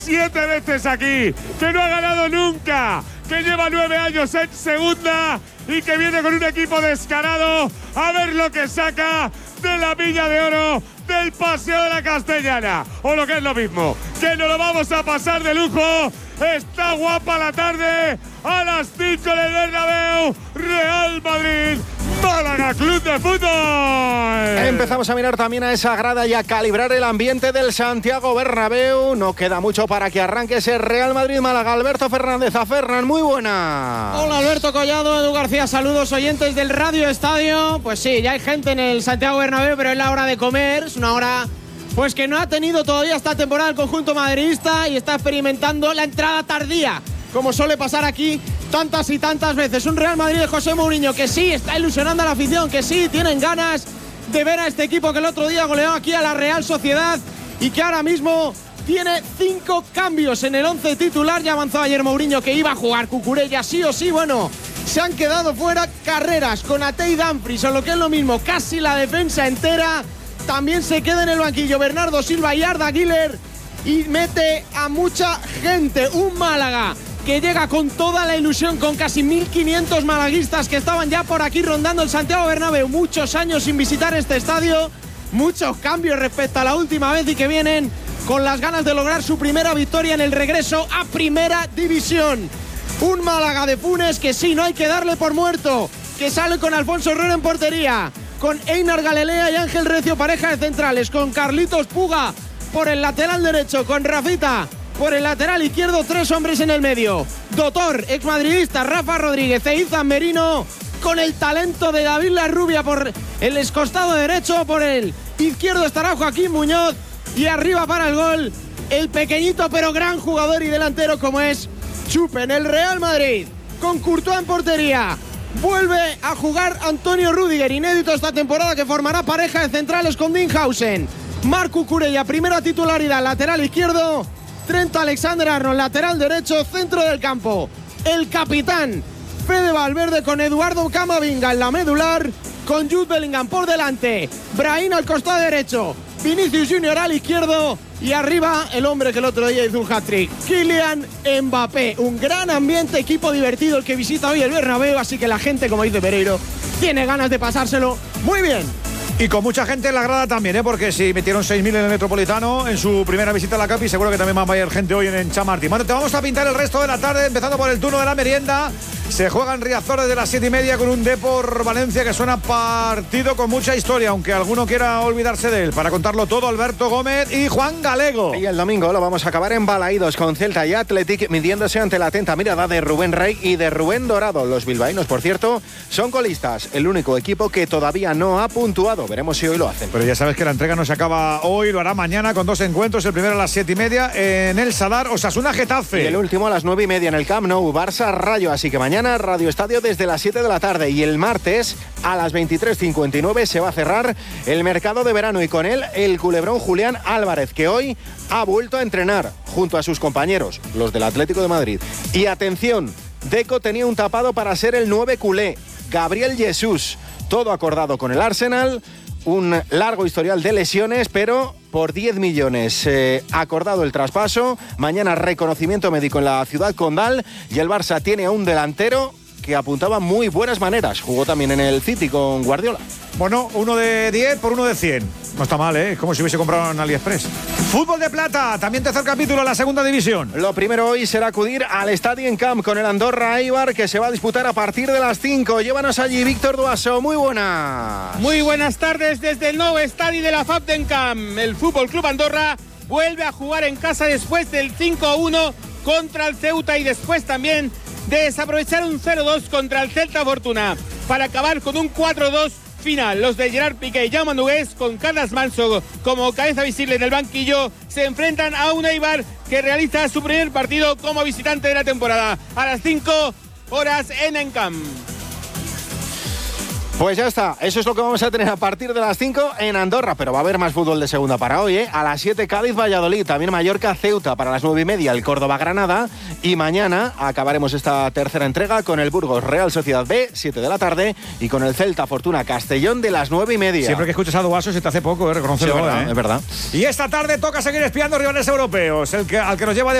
7 veces aquí, que no ha ganado nunca, que lleva 9 años en segunda y que viene con un equipo descarado a ver lo que saca de la Milla de Oro del Paseo de la Castellana, o lo que es lo mismo, que nos lo vamos a pasar de lujo. Está guapa la tarde, a las 5 en el Bernabéu, Real Madrid, Málaga Club de Fútbol. Empezamos a mirar también a esa grada y a calibrar el ambiente del Santiago Bernabéu. No queda mucho para que arranque ese Real Madrid-Málaga. Alberto Fernández, a Ferran, muy buena. Hola Alberto Collado, Edu García, saludos oyentes del Radio Estadio. Pues sí, ya hay gente en el Santiago Bernabéu, pero es la hora de comer, es una hora pues que no ha tenido todavía esta temporada el conjunto madridista y está experimentando la entrada tardía, como suele pasar aquí tantas y tantas veces. Un Real Madrid de José Mourinho que sí está ilusionando a la afición, que sí tienen ganas de ver a este equipo que el otro día goleó aquí a la Real Sociedad y que ahora mismo tiene 5 cambios en el 11 titular. Ya avanzó ayer Mourinho que iba a jugar Cucurella sí o sí. Bueno, se han quedado fuera Carreras, Konaté y Dumfries, o lo que es lo mismo, casi la defensa entera. También se queda en el banquillo Bernardo Silva y Arda Güler y mete a mucha gente. Un Málaga que llega con toda la ilusión, con casi 1.500 malaguistas que estaban ya por aquí rondando el Santiago Bernabéu. Muchos años sin visitar este estadio, muchos cambios respecto a la última vez y que vienen con las ganas de lograr su primera victoria en el regreso a Primera División. Un Málaga de Funes que sí, no hay que darle por muerto, que sale con Alfonso Herrera en portería, con Einar Galilea y Ángel Recio, pareja de centrales, con Carlitos Puga por el lateral derecho, con Rafita por el lateral izquierdo, 3 hombres en el medio. Doctor, exmadridista, Rafa Rodríguez e Izan Merino, con el talento de David Larrubia por el escostado derecho, por el izquierdo estará Joaquín Muñoz y arriba para el gol el pequeñito pero gran jugador y delantero como es Chupen. El Real Madrid con Courtois en portería. Vuelve a jugar Antonio Rüdiger, inédito esta temporada, que formará pareja de centrales con Dinhausen. Marc Cucurella, primera titularidad, lateral izquierdo. Trent Alexander-Arnold, lateral derecho, centro del campo. El capitán Fede Valverde con Eduardo Camavinga en la medular, con Jude Bellingham por delante, Brahim al costado derecho, Vinicius Junior al izquierdo y arriba el hombre que el otro día hizo un hat-trick, Kylian Mbappé. Un gran ambiente, equipo divertido el que visita hoy el Bernabéu, así que la gente, como dice Pereiro, tiene ganas de pasárselo muy bien. Y con mucha gente en la grada también, porque si metieron 6.000 en el Metropolitano en su primera visita a la Capi, seguro que también va a haber gente hoy en Chamartín. Bueno, te vamos a pintar el resto de la tarde, empezando por el turno de la merienda. Se juega en Riazor desde las 7:30 con un Depor Valencia que suena partido con mucha historia, aunque alguno quiera olvidarse de él. Para contarlo todo, Alberto Gómez y Juan Galego. Y el domingo lo vamos a acabar en Balaídos con Celta y Athletic, midiéndose ante la atenta mirada de Rubén Rey y de Rubén Dorado. Los bilbaínos, por cierto, son colistas, el único equipo que todavía no ha puntuado. Veremos si hoy lo hacen. Pero ya sabes que la entrega no se acaba hoy, lo hará mañana con 2 encuentros. El primero a las 7:30 en el Sadar, Osasuna-Getafe. Y el último a las 9:30 en el Camp Nou, Barça-Rayo. Así que mañana Radio Estadio desde las 7 de la tarde. Y el martes a las 23:59 se va a cerrar el mercado de verano y con él el culebrón Julián Álvarez, que hoy ha vuelto a entrenar junto a sus compañeros, los del Atlético de Madrid. Y atención, Deco tenía un tapado para ser el 9 culé, Gabriel Jesús. Todo acordado con el Arsenal. Un largo historial de lesiones, pero por 10 millones acordado el traspaso. Mañana reconocimiento médico en la ciudad condal y el Barça tiene a un delantero que apuntaba muy buenas maneras. Jugó también en el City con Guardiola. Bueno, 1 de 10 por 1 de 100. No está mal, ¿eh? Es como si hubiese comprado en AliExpress. Fútbol de plata, también tercer capítulo en la segunda división. Lo primero hoy será acudir al Estadio en Camp con el Andorra Eibar, que se va a disputar a partir de las 5. Llévanos allí, Víctor Duaso. Muy buenas. Muy buenas tardes desde el nuevo estadio de la FAP de Encamp. El Fútbol Club Andorra vuelve a jugar en casa después del 5-1 contra el Ceuta y después también de desaprovechar un 0-2 contra el Celta Fortuna para acabar con un 4-2 final. Los de Gerard Piqué y Jaume Nogués, con Carles Manso como cabeza visible en el banquillo, se enfrentan a un Eibar que realiza su primer partido como visitante de la temporada a las 5 horas en Encamp. Pues ya está, eso es lo que vamos a tener a partir de las 5 en Andorra, pero va a haber más fútbol de segunda para hoy, ¿eh? A las 7 Cádiz-Valladolid, también Mallorca-Ceuta, para las 9:30 el Córdoba-Granada, y mañana acabaremos esta tercera entrega con el Burgos-Real Sociedad B, 7 de la tarde, y con el Celta-Fortuna-Castellón de las 9:30. Siempre que escuchas a Duaso se te hace poco, reconocerlo, sí, es verdad. Y esta tarde toca seguir espiando rivales europeos, al que nos lleva de